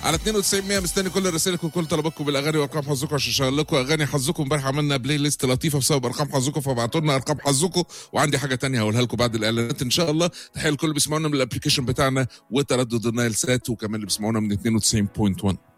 على 92 مستني كل رسائلكم وكل طلباتكم بالاغاني وارقام حظكم عشان اشغل لكم اغاني حظكم. امبارح عملنا بلاي ليست لطيفه بسبب ارقام حظكم، فابعتوا لنا ارقام حظكم، وعندي حاجه تانية هقولها لكم بعد الاعلانات ان شاء الله. تحيه لكل اللي بيسمعونا من الابلكيشن بتاعنا وتردد النايل سات، وكمان اللي بيسمعونا من 92.1.